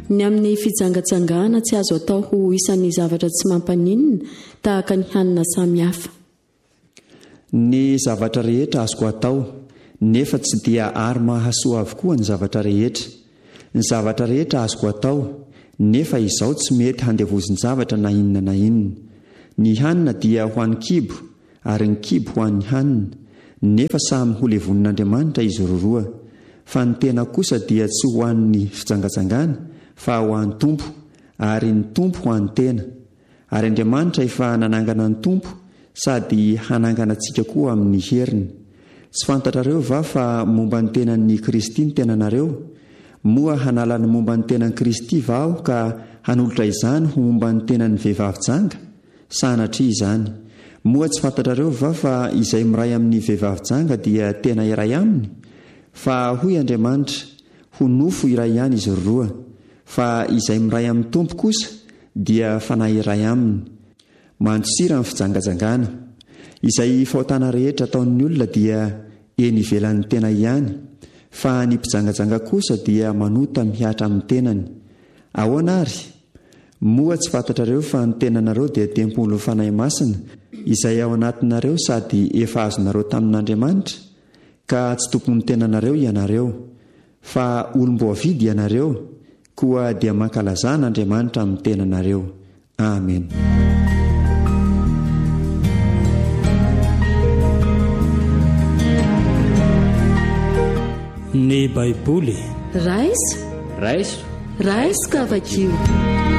Ny amin'ny fijangatsangahana tsy azo atao ho isan'ny zavatra tsy mampaninina tahaka ny hanina samihafa. Ny zavatra rehetra azoko atao nefa tsy dia ary mahasoa avokoa ny zavatra rehetra. Ny zavatra rehetra azoko atao nefa izao tsy mety handevozin-javatra na inona na inona. Ny hanina dia ho an'ny kibo ary ny kibo ho an'ny hanina, nefa samy ho levonin'Andriamanitra izy roa. Fa ny tena kosa dia tsy ho an'ny fijangatsangana fa ho an'ny tompo, ary ny tompo ho an'ny tena. Ary Andriamanitra efa nanangana ny tompo sady hanangana antsika koa amin'ny heriny. Tsy fantatrareo va fa momba ny tenan'ny Kristy ny tenanareo? Moa hanala ny momba ny tenan'ny Kristy va aho ka hanolotra izany ho momba ny tenan'ny vehivavy janga? Sanatria izany. Moa tsy fantatrareo va fa izay miray amin'ny vehivavy janga dia tena iray aminy? Fa hoy Andriamanitra, ho nofo iray ihany izy roa. Fa izay miray amin'ny tompo kosa dia fanahy iray aminy. Mantsira ny fijangatsangana. Izay fahotana rehetra ataon'ny olona dia eny ivelan'ny tena ihany, fa ny mpijangatsanga kosa dia manota mihatra amin'ny tenany. Ahoana ary? Moa tsy fantatrareo fa ny tenanareo dia tempolo ny fanahy masina izay ao anatinareo sady efa azonareo tamin'Andriamanitra? Ka tsy tompon'ny tenanareo ianareo, fa olom-boavidy ianareo, koa dia mankalazana Andriamanitra amin'ny tenanareo. Amen. Ny Baiboly raisy ka vakio.